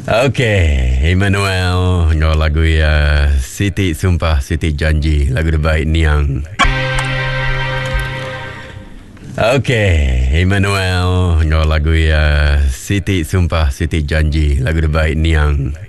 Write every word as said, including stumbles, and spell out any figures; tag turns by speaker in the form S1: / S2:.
S1: Okey, Emmanuel ngau lagu ya Siti Sumpah Siti Janji, lagu terbaik Niang. Okey, Emmanuel ngau lagu ya Siti Sumpah Siti Janji, lagu terbaik Niang.